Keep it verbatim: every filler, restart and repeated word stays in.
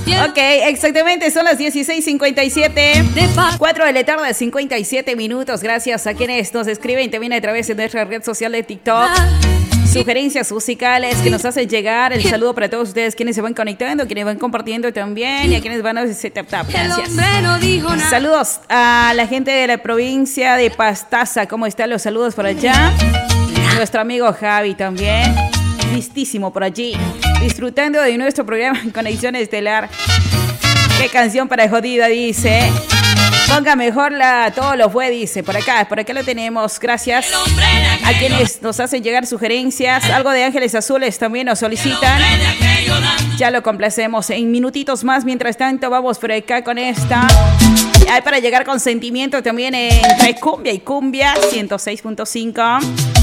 Ok, exactamente, son las dieciséis cincuenta y siete. cuatro de la tarde, cincuenta y siete minutos. Gracias a quienes nos escriben también a través de nuestra red social de TikTok. Sugerencias musicales que nos hacen llegar. El saludo para todos ustedes quienes se van conectando, quienes van compartiendo también y a quienes van a ese tap tap. Gracias. Saludos a la gente de la provincia de Pastaza. ¿Cómo están los saludos por allá? Nuestro amigo Javi también. Listísimo por allí. Disfrutando de nuestro programa en Conexión Estelar. Qué canción para jodida, dice. Ponga mejor la todo lo fue, dice. Por acá, por acá lo tenemos. Gracias a quienes nos hacen llegar sugerencias. Algo de Ángeles Azules también nos solicitan. Ya lo complacemos en minutitos más. Mientras tanto, vamos por acá con esta. Hay para llegar con sentimiento también entre cumbia y cumbia. ciento seis punto cinco.